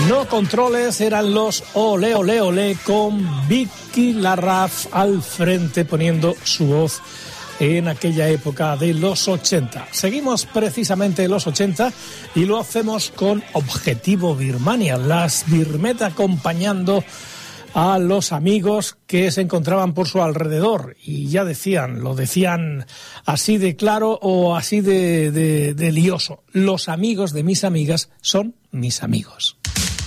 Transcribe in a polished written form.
No controles, eran los Ole Ole Ole con Vicky Larraz al frente poniendo su voz en aquella época de los 80. Seguimos precisamente en los 80 y lo hacemos con Objetivo Birmania, las Birmeta acompañando a los amigos que se encontraban por su alrededor y ya lo decían así de claro o así de lioso: los amigos de mis amigas son mis amigos.